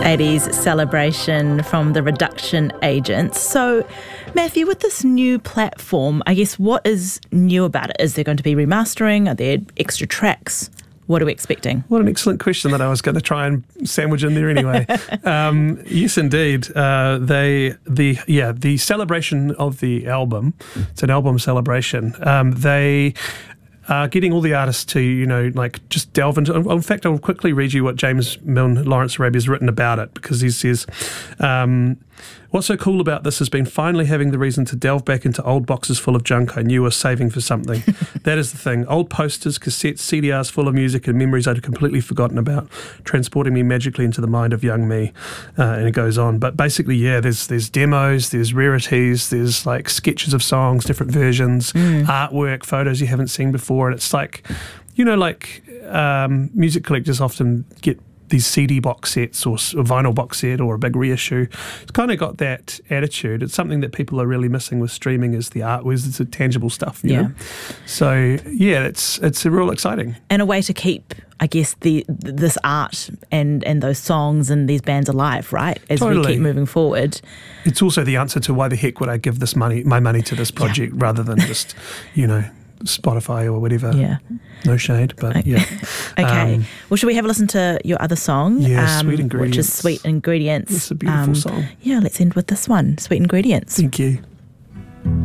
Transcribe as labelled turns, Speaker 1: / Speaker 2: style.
Speaker 1: 80s celebration from the Reduction Agents. So, Matthew, with this new platform, I guess what is new about it? Is there going to be remastering? Are there extra tracks? What are we expecting?
Speaker 2: What an excellent question that I was going to try and sandwich in there anyway. Yes, indeed. The celebration of the album, it's an album celebration. They are getting all the artists to, just delve into. In fact, I'll quickly read you what James Milne Lawrence Arabia has written about it, because he says, what's so cool about this has been finally having the reason to delve back into old boxes full of junk I knew I was saving for something. That is the thing. Old posters, cassettes, CDRs full of music and memories I'd completely forgotten about, transporting me magically into the mind of young me. And it goes on. But basically, there's demos, there's rarities, there's like sketches of songs, different versions, artwork, photos you haven't seen before. And it's like, music collectors often get these CD box sets or a vinyl box set or a big reissue. It's kind of got that attitude. It's something that people are really missing with streaming, is the art, it's the tangible stuff, you know? So, it's real exciting.
Speaker 1: And a way to keep, I guess, this art and those songs and these bands alive, right? As we keep moving forward.
Speaker 2: It's also the answer to why the heck would I give my money to this project rather than just, Spotify or whatever.
Speaker 1: Yeah.
Speaker 2: No shade, but yeah.
Speaker 1: Okay. Well, should we have a listen to your other song?
Speaker 2: Yeah, Sweet Ingredients.
Speaker 1: Which is Sweet Ingredients.
Speaker 2: It's a beautiful song.
Speaker 1: Yeah, let's end with this one, Sweet Ingredients.
Speaker 2: Thank you.